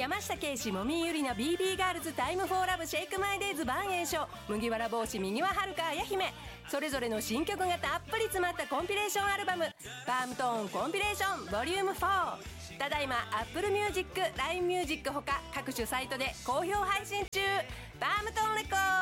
山下圭史、もみゆりな、 BB ガールズ、タイムフォーラブ、シェイクマイデイズ、万栄翔、麦わら帽子、右ははるか、あや姫、それぞれの新曲がたっぷり詰まったコンピレーションアルバム、パームトーンコンピレーションボリューム4、ただいま Apple Music、LINE Music ほか各種サイトで好評配信中。パームトーンレコード。